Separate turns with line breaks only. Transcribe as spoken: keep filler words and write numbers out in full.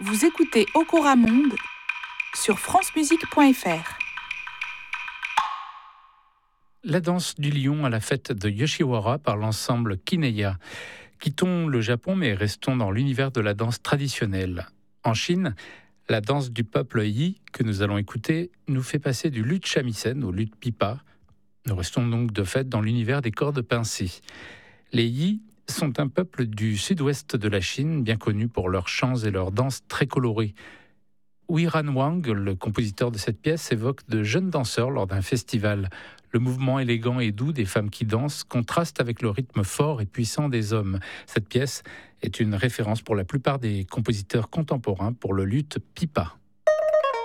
Vous écoutez Okora Monde sur francemusique point f r.
La danse du lion à la fête de Yoshiwara par l'ensemble Kineya. Quittons le Japon mais restons dans l'univers de la danse traditionnelle. En Chine, la danse du peuple Yi, que nous allons écouter, nous fait passer du luth shamisen au luth pipa. Nous restons donc de fait dans l'univers des cordes pincées. Les Yi sont un peuple du sud-ouest de la Chine, bien connu pour leurs chants et leurs danses très colorées. Huiran Wang, le compositeur de cette pièce, évoque de jeunes danseurs lors d'un festival. Le mouvement élégant et doux des femmes qui dansent contraste avec le rythme fort et puissant des hommes. Cette pièce est une référence pour la plupart des compositeurs contemporains pour le luth pipa.